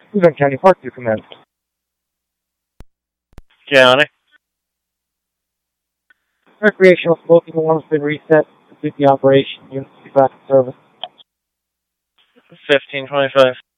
Cleveland County Park to commence. County. Recreational smoking alarm has been reset. Complete the operation. Units to be back in service. 1525.